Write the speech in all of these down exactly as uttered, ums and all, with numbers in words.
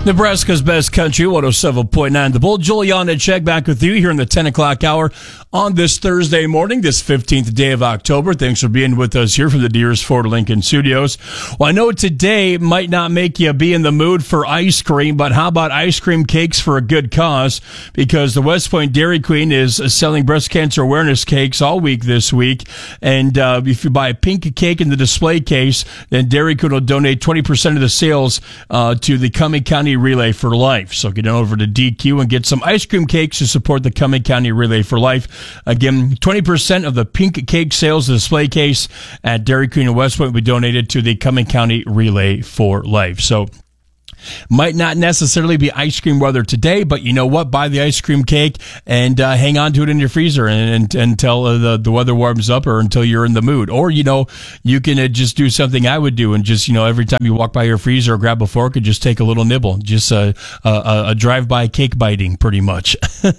Nebraska's best country, one oh seven point nine The Bull. Julian and Check back with you here in the ten o'clock hour on this Thursday morning, this fifteenth day of October. Thanks for being with us here from the Deers Ford Lincoln Studios. Well, I know today might not make you be in the mood for ice cream, but how about ice cream cakes for a good cause? Because the West Point Dairy Queen is selling breast cancer awareness cakes all week this week. And uh, if you buy a pink cake in the display case, then Dairy Queen will donate twenty percent of the sales uh, to the Cumming County Relay for Life. So get on over to D Q and get some ice cream cakes to support the Cumming County Relay for Life. Again, twenty percent of the pink cake sales, the display case at Dairy Queen in West Point will be donated to the Cumming County Relay for Life. So might not necessarily be ice cream weather today, but you know what? Buy the ice cream cake and uh, hang on to it in your freezer and, and, until uh, the, the weather warms up or until you're in the mood. Or, you know, you can uh, just do something I would do and just, you know, every time you walk by your freezer, grab a fork and just take a little nibble. Just uh, a, a, a drive-by cake biting, pretty much.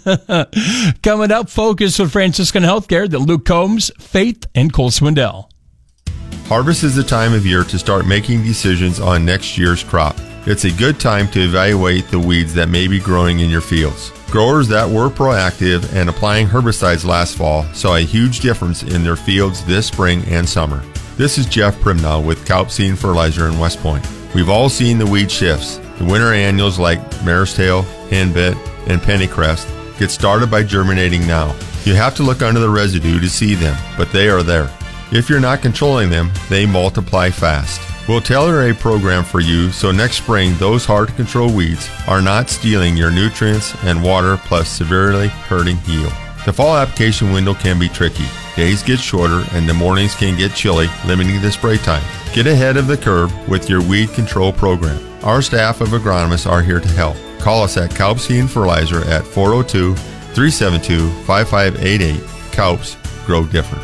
Coming up, Focus with Franciscan Healthcare, the Luke Combs, Faith, and Cole Swindell. Harvest is the time of year to start making decisions on next year's crop. It's a good time to evaluate the weeds that may be growing in your fields. Growers that were proactive and applying herbicides last fall saw a huge difference in their fields this spring and summer. This is Jeff Primnow with Kaup Seed and Fertilizer in West Point. We've all seen the weed shifts. The winter annuals like Mare's Tail, Henbit, and Pennycrest get started by germinating now. You have to look under the residue to see them, but they are there. If you're not controlling them, they multiply fast. We'll tailor a program for you so next spring those hard-to-control weeds are not stealing your nutrients and water plus severely hurting yield. The fall application window can be tricky. Days get shorter and the mornings can get chilly, limiting the spray time. Get ahead of the curve with your weed control program. Our staff of agronomists are here to help. Call us at Kaup Seed and Fertilizer at four oh two, three seven two, five five eight eight. Kaups, grow different.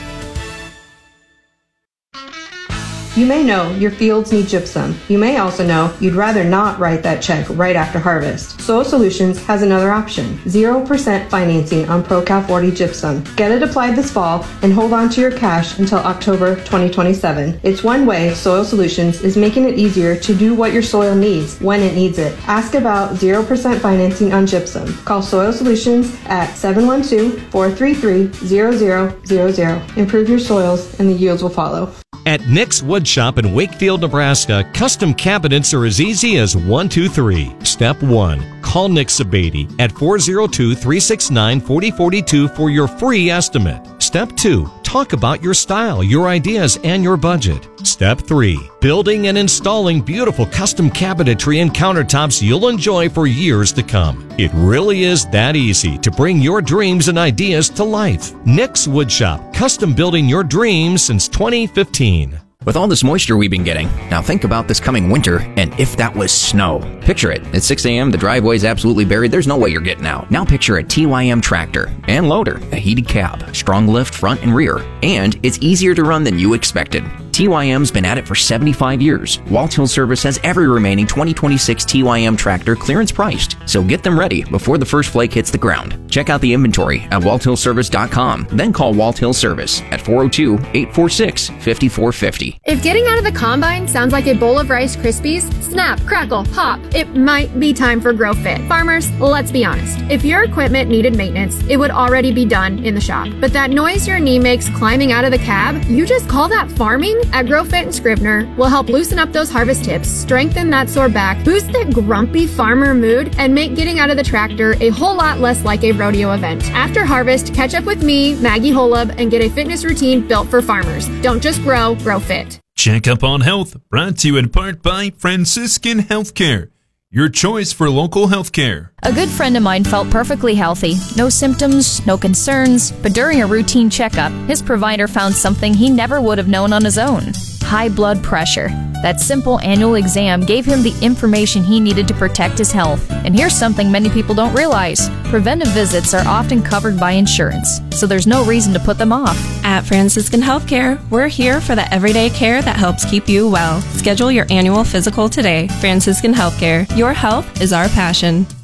You may know your fields need gypsum. You may also know you'd rather not write that check right after harvest. Soil Solutions has another option, zero percent financing on ProCal forty gypsum. Get it applied this fall and hold on to your cash until October twenty twenty-seven. It's one way Soil Solutions is making it easier to do what your soil needs when it needs it. Ask about zero percent financing on gypsum. Call Soil Solutions at seven one two, four three three, zero zero zero zero. Improve your soils and the yields will follow. At Nick's Wood Shop in Wakefield, Nebraska, custom cabinets are as easy as one, two, three. Step one, call Nick Sabady at four oh two, three six nine, four oh four two for your free estimate. Step two, talk about your style, your ideas, and your budget. Step three, building and installing beautiful custom cabinetry and countertops you'll enjoy for years to come. It really is that easy to bring your dreams and ideas to life. Nick's Wood Shop, custom building your dreams since twenty fifteen. With all this moisture we've been getting, now think about this coming winter, and if that was snow. Picture it. At six a.m., the driveway's absolutely buried. There's no way you're getting out. Now picture a T Y M tractor and loader, a heated cab, strong lift front and rear, and it's easier to run than you expected. T Y M's been at it for seventy-five years. Walt Hill Service has every remaining twenty twenty-six T Y M tractor clearance priced, so get them ready before the first flake hits the ground. Check out the inventory at walt hill service dot com, then call Walt Hill Service at four oh two, eight four six, five four five oh. If getting out of the combine sounds like a bowl of Rice Krispies, snap, crackle, pop, it might be time for Grow Fit. Farmers, let's be honest. If your equipment needed maintenance, it would already be done in the shop. But that noise your knee makes climbing out of the cab, you just call that farming? At Grow Fit and Scrivener, we'll help loosen up those harvest tips, strengthen that sore back, boost that grumpy farmer mood, and make getting out of the tractor a whole lot less like a rodeo event. After harvest, catch up with me, Maggie Holub, and get a fitness routine built for farmers. Don't just grow, grow fit. Check Up on Health, brought to you in part by Franciscan Healthcare, your choice for local healthcare. A good friend of mine felt perfectly healthy, no symptoms, no concerns, but during a routine checkup, his provider found something he never would have known on his own: high blood pressure. That simple annual exam gave him the information he needed to protect his health. And here's something many people don't realize: preventive visits are often covered by insurance, so there's no reason to put them off. At Franciscan Healthcare, we're here for the everyday care that helps keep you well. Schedule your annual physical today. Franciscan Healthcare, your health is our passion.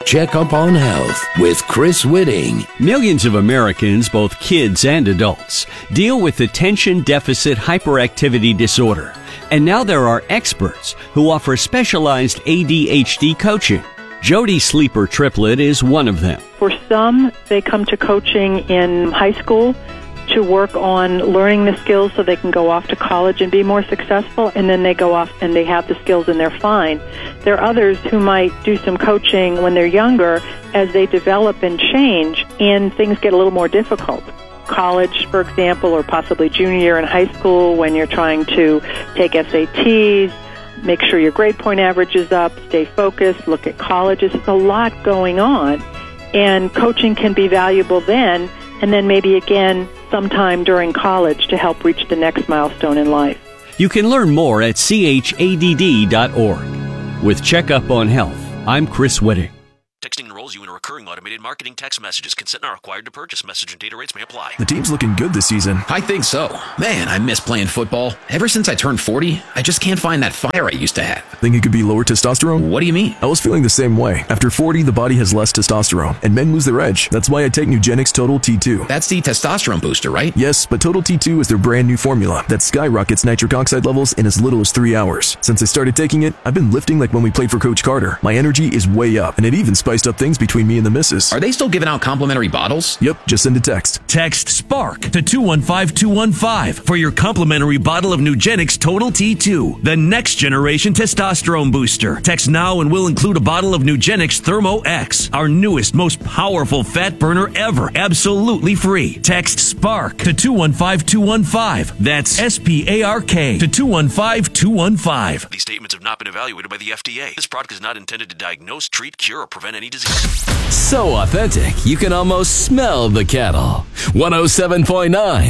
Check Up on Health with Chris Whitting. Millions of Americans, both kids and adults, deal with attention deficit hyperactivity disorder. And now there are experts who offer specialized A D H D coaching. Jody Sleeper Triplett is one of them. For some, they come to coaching in high school to work on learning the skills so they can go off to college and be more successful, and then they go off and they have the skills and they're fine. There are others who might do some coaching when they're younger as they develop and change and things get a little more difficult. College, for example, or possibly junior year in high school when you're trying to take S A Ts, make sure your grade point average is up, stay focused, look at colleges. There's a lot going on, and coaching can be valuable then, and then maybe again sometime during college to help reach the next milestone in life. You can learn more at C H A D D dot org. With Checkup on Health, I'm Chris Whitting. Texting enrolls you in a recurring automated marketing text messages. Consent not required to purchase. Message and data rates may apply. The team's looking good this season. I think so. Man, I miss playing football. Ever since I turned forty, I just can't find that fire I used to have. Think it could be lower testosterone? What do you mean? I was feeling the same way. After forty, the body has less testosterone, and men lose their edge. That's why I take Nugenix Total T two. That's the testosterone booster, right? Yes, but Total T two is their brand new formula that skyrockets nitric oxide levels in as little as three hours. Since I started taking it, I've been lifting like when we played for Coach Carter. My energy is way up, and it even spiced up things between me and the missus. Are they still giving out complimentary bottles? Yep, just send a text. Text SPARK to two one five two one five for your complimentary bottle of Nugenix Total T two, the next generation testosterone booster. Text now and we'll include a bottle of Nugenix Thermo X, our newest, most powerful fat burner ever, absolutely free. Text SPARK to two one five two one five. That's S P A R K to two one five two one five. These statements have not been evaluated by the F D A. This product is not intended to diagnose, treat, cure, or prevent any disease. So authentic, you can almost smell the cattle. one oh seven point nine